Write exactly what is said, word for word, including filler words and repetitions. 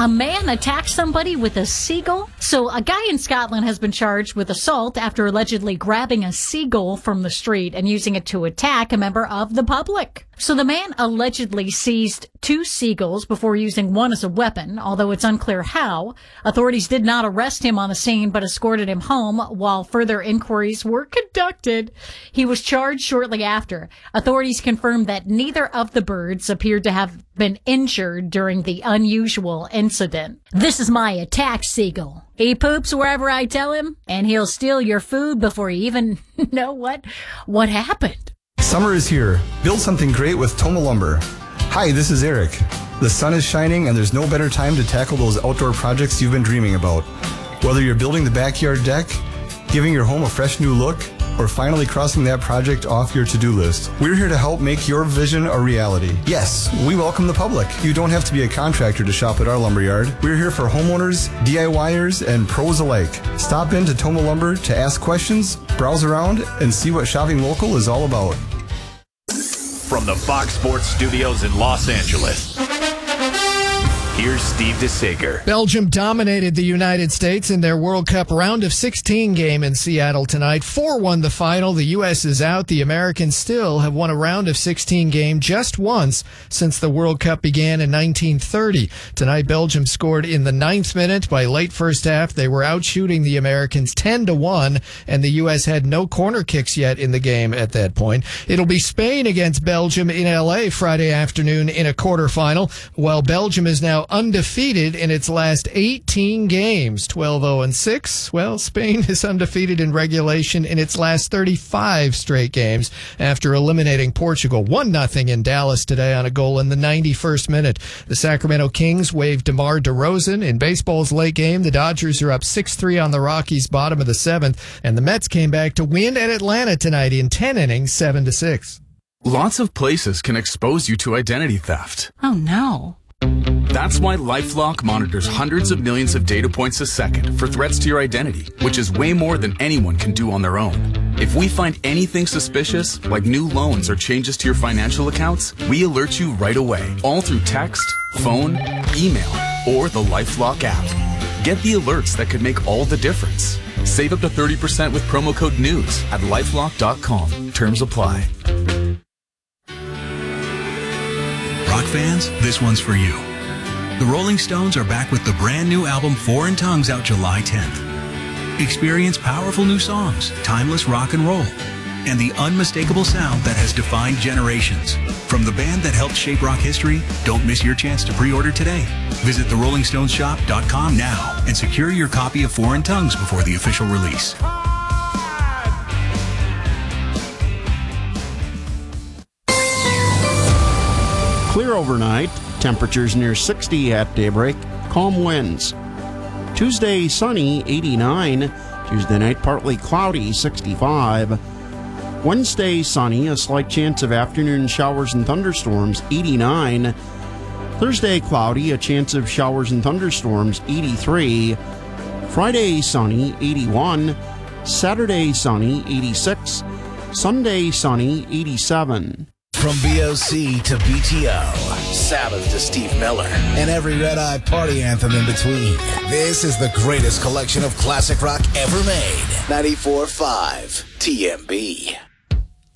A man attacked somebody with a seagull. So a guy in Scotland has been charged with assault after allegedly grabbing a seagull from the street and using it to attack a member of the public. So the man allegedly seized two seagulls before using one as a weapon, although it's unclear how. Authorities did not arrest him on the scene, but escorted him home while further inquiries were conducted. He was charged shortly after. Authorities confirmed that neither of the birds appeared to have been injured during the unusual incident. This is my attack seagull. He poops wherever I tell him, and he'll steal your food before you even know what, what happened. Summer is here. Build something great with Toma Lumber. Hi, this is Eric. The sun is shining and there's no better time to tackle those outdoor projects you've been dreaming about. Whether you're building the backyard deck, giving your home a fresh new look, or finally crossing that project off your to-do list, we're here to help make your vision a reality. Yes, we welcome the public. You don't have to be a contractor to shop at our lumberyard. We're here for homeowners, DIYers, and pros alike. Stop in to Toma Lumber to ask questions, browse around, and see what shopping local is all about. From the Fox Sports Studios in Los Angeles, here's Steve DeSager. Belgium dominated the United States in their World Cup round of sixteen game in Seattle tonight. four one the final. The U S is out. The Americans still have won a round of sixteen game just once since the World Cup began in nineteen thirty. Tonight, Belgium scored in the ninth minute. By late first half, they were out shooting the Americans ten to one, and the U S had no corner kicks yet in the game at that point. It'll be Spain against Belgium in L A Friday afternoon in a quarterfinal, while Belgium is now undefeated in its last eighteen games, twelve oh and six. Well, Spain is undefeated in regulation in its last thirty-five straight games after eliminating Portugal one nothing in Dallas today on a goal in the ninety-first minute. The Sacramento Kings waived DeMar DeRozan. In baseball's late game, the Dodgers are up six three on the Rockies, bottom of the seventh, and the Mets came back to win at Atlanta tonight in ten innings, seven to six. Lots of places can expose you to identity theft. Oh, no. That's why LifeLock monitors hundreds of millions of data points a second for threats to your identity, which is way more than anyone can do on their own. If we find anything suspicious, like new loans or changes to your financial accounts, we alert you right away, all through text, phone, email, or the LifeLock app. Get the alerts that could make all the difference. Save up to thirty percent with promo code NEWS at lifelock dot com. Terms apply. Rock fans, this one's for you. The Rolling Stones are back with the brand new album Foreign Tongues out July tenth. Experience powerful new songs, timeless rock and roll, and the unmistakable sound that has defined generations. From the band that helped shape rock history, don't miss your chance to pre-order today. Visit the rolling stones shop dot com now and secure your copy of Foreign Tongues before the official release. Clear overnight, temperatures near sixty at daybreak, calm winds. Tuesday, sunny, eighty-nine. Tuesday night, partly cloudy, sixty-five. Wednesday, sunny, a slight chance of afternoon showers and thunderstorms, eighty-nine. Thursday, cloudy, a chance of showers and thunderstorms, eighty-three. Friday, sunny, eighty-one. Saturday, sunny, eighty-six. Sunday, sunny, eighty-seven. From B O C to B T O, Sabbath to Steve Miller, and every Red Eye party anthem in between. This is the greatest collection of classic rock ever made. ninety-four point five T M B.